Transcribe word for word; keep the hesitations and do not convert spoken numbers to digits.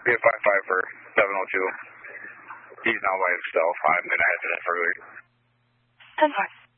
We have five five for seven oh two. He's now by himself. I'm going to head to that further. ten five.